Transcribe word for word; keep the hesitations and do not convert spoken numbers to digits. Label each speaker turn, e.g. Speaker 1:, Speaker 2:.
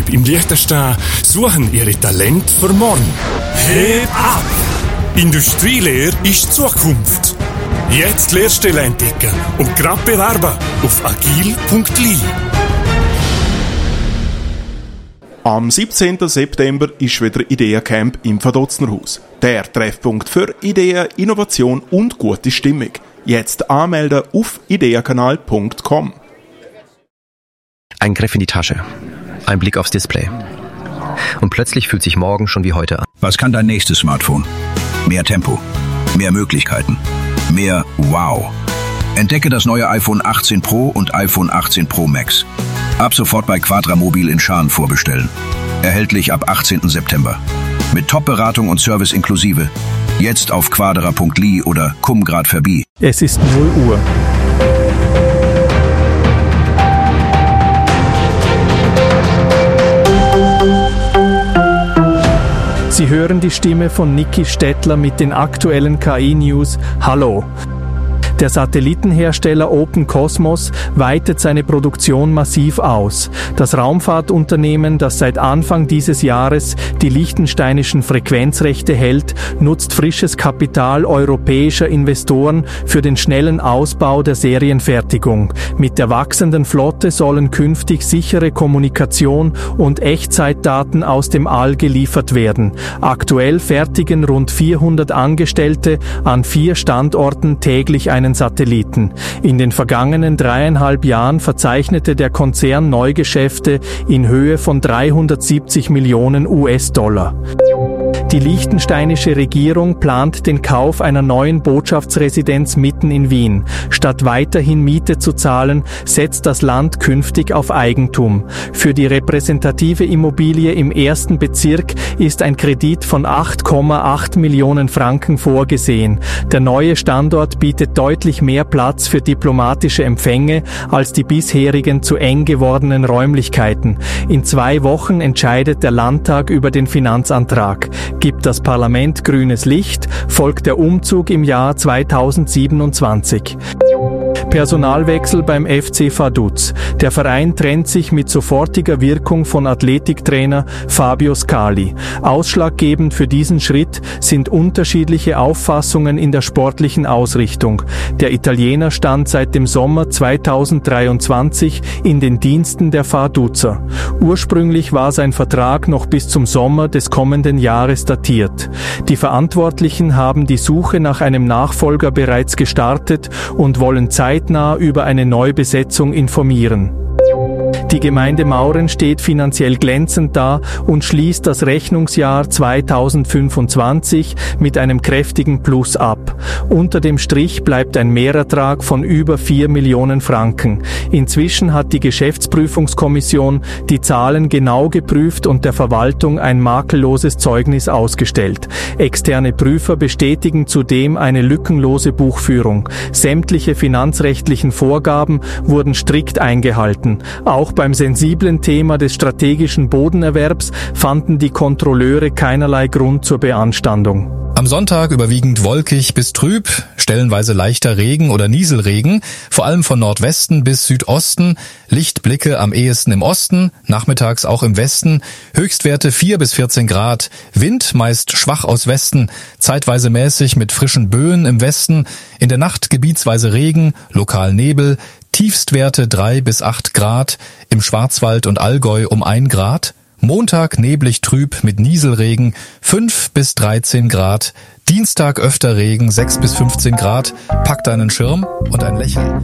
Speaker 1: Betriebe im Liechtenstein suchen ihre Talente für morgen. Heb ab! Industrielehre ist Zukunft. Jetzt Lehrstelle entdecken und gerade bewerben auf agil punkt l i.
Speaker 2: Am siebzehnten September ist wieder Ideencamp im Verdotznerhaus. Der Treffpunkt für Ideen, Innovation und gute Stimmung. Jetzt anmelden auf ideenkanal punkt com.
Speaker 3: Ein Griff in die Tasche, ein Blick aufs Display. Und plötzlich fühlt sich morgen schon wie heute an.
Speaker 4: Was kann dein nächstes Smartphone? Mehr Tempo, mehr Möglichkeiten, mehr Wow. Entdecke das neue iPhone achtzehn Pro und iPhone achtzehn Pro Max. Ab sofort bei Quadramobil in Schaan vorbestellen. Erhältlich ab achtzehnten September. Mit Top-Beratung und Service inklusive. Jetzt auf quadra punkt l i oder komm grad vorbei.
Speaker 5: Es ist null Uhr. Sie hören die Stimme von Niki Stettler mit den aktuellen K I-News. Hallo! Der Satellitenhersteller Open Cosmos weitet seine Produktion massiv aus. Das Raumfahrtunternehmen, das seit Anfang dieses Jahres die liechtensteinischen Frequenzrechte hält, nutzt frisches Kapital europäischer Investoren für den schnellen Ausbau der Serienfertigung. Mit der wachsenden Flotte sollen künftig sichere Kommunikation und Echtzeitdaten aus dem All geliefert werden. Aktuell fertigen rund vierhundert Angestellte an vier Standorten täglich einen Satelliten. In den vergangenen dreieinhalb Jahren verzeichnete der Konzern Neugeschäfte in Höhe von dreihundertsiebzig Millionen U S-Dollar. Die liechtensteinische Regierung plant den Kauf einer neuen Botschaftsresidenz mitten in Wien. Statt weiterhin Miete zu zahlen, setzt das Land künftig auf Eigentum. Für die repräsentative Immobilie im ersten Bezirk ist ein Kredit von acht Komma acht Millionen Franken vorgesehen. Der neue Standort bietet deutlich mehr Platz für diplomatische Empfänge als die bisherigen zu eng gewordenen Räumlichkeiten. In zwei Wochen entscheidet der Landtag über den Finanzantrag. Gibt das Parlament grünes Licht, folgt der Umzug im Jahr zweitausendsiebenundzwanzig. Personalwechsel beim F C Vaduz. Der Verein trennt sich mit sofortiger Wirkung von Athletiktrainer Fabio Scali. Ausschlaggebend für diesen Schritt sind unterschiedliche Auffassungen in der sportlichen Ausrichtung. Der Italiener stand seit dem Sommer zweitausenddreiundzwanzig in den Diensten der Vaduzer. Ursprünglich war sein Vertrag noch bis zum Sommer des kommenden Jahres datiert. Die Verantwortlichen haben die Suche nach einem Nachfolger bereits gestartet und wollen zeitnah über eine Neubesetzung informieren. Die Gemeinde Mauren steht finanziell glänzend da und schließt das Rechnungsjahr zweitausendfünfundzwanzig mit einem kräftigen Plus ab. Unter dem Strich bleibt ein Mehrertrag von über vier Millionen Franken. Inzwischen hat die Geschäftsprüfungskommission die Zahlen genau geprüft und der Verwaltung ein makelloses Zeugnis ausgestellt. Externe Prüfer bestätigen zudem eine lückenlose Buchführung. Sämtliche finanzrechtlichen Vorgaben wurden strikt eingehalten. Auch beim sensiblen Thema des strategischen Bodenerwerbs fanden die Kontrolleure keinerlei Grund zur Beanstandung.
Speaker 6: Am Sonntag überwiegend wolkig bis trüb, stellenweise leichter Regen oder Nieselregen, vor allem von Nordwesten bis Südosten, Lichtblicke am ehesten im Osten, nachmittags auch im Westen, Höchstwerte vier bis vierzehn Grad, Wind meist schwach aus Westen, zeitweise mäßig mit frischen Böen im Westen, in der Nacht gebietsweise Regen, lokal Nebel, Tiefstwerte drei bis acht Grad, im Schwarzwald und Allgäu um ein Grad, Montag neblig trüb mit Nieselregen fünf bis dreizehn Grad, Dienstag öfter Regen sechs bis fünfzehn Grad, pack deinen Schirm und ein Lächeln.